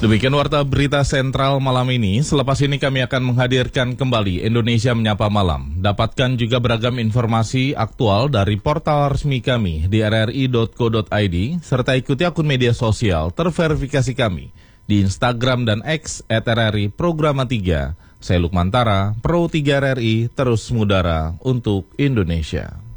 Demikian warta berita sentral malam ini. Selepas ini kami akan menghadirkan kembali Indonesia Menyapa Malam. Dapatkan juga beragam informasi aktual dari portal resmi kami di rri.co.id serta ikuti akun media sosial terverifikasi kami di Instagram dan X @RRI Programa 3. Saya Lukman Tara, Pro 3 RRI, terus mengudara untuk Indonesia.